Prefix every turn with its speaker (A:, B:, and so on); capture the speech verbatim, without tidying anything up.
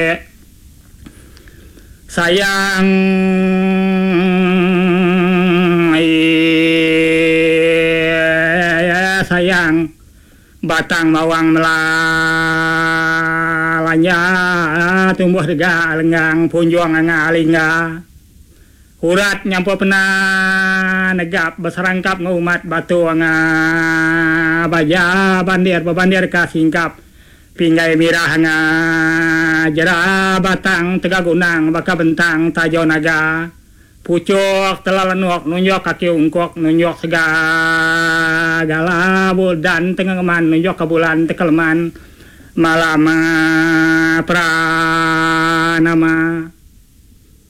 A: sayang eh, sayang batang mawang melalanya tumbuh dega lenggang punjuang ngalingga urat nyampo pena negap beserangkap ngumat batu nga baja bandir bebandir ka singkap pinggai mirah nga jera batang tega gunang baka bentang tajo naga pucuk telalenuk nunjuk kaki ungkuk nunjuk segala bulan tengah keman nunjuk ke bulan tekeleman malam pranama